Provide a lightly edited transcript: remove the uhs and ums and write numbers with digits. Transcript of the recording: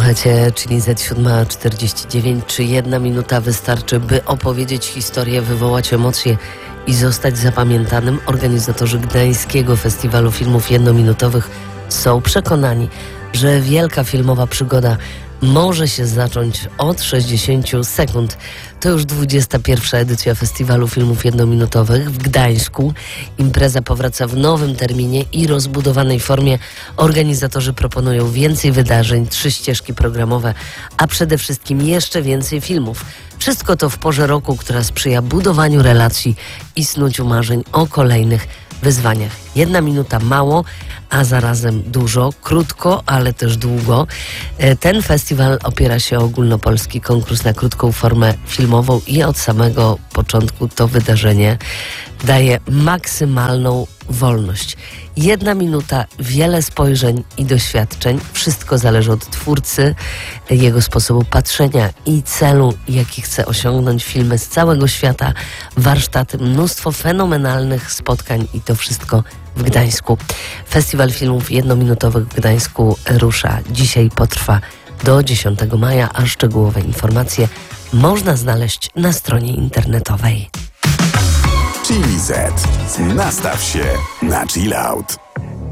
Słuchajcie, czyli Z7:49. Czy 1 minuta wystarczy, by opowiedzieć historię, wywołać emocje i zostać zapamiętanym? Organizatorzy Gdańskiego Festiwalu Filmów Jednominutowych są przekonani, że wielka filmowa przygoda może się zacząć od 60 sekund. To już 21. edycja Festiwalu Filmów Jednominutowych w Gdańsku. Impreza powraca w nowym terminie i rozbudowanej formie. Organizatorzy proponują więcej wydarzeń, 3 ścieżki programowe, a przede wszystkim jeszcze więcej filmów. Wszystko to w porze roku, która sprzyja budowaniu relacji i snuciu marzeń o kolejnych wyzwaniach. 1 minuta mało, a zarazem dużo, krótko, ale też długo. Ten festiwal opiera się o ogólnopolski konkurs na krótką formę filmową i od samego początku to wydarzenie daje maksymalną wolność. 1 minuta, wiele spojrzeń i doświadczeń. Wszystko zależy od twórcy, jego sposobu patrzenia i celu, jaki chce osiągnąć. Filmy z całego świata, warsztaty, mnóstwo fenomenalnych spotkań i to wszystko w Gdańsku. Festiwal Filmów Jednominutowych w Gdańsku rusza. Dzisiaj potrwa do 10 maja, a szczegółowe informacje można znaleźć na stronie internetowej. Chili Z. Nastaw się na chill out.